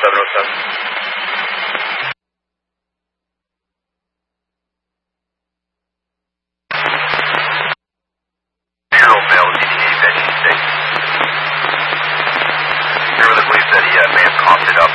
Year-old male, GTA, Veggie State. Everyone believes that he may have coughed it up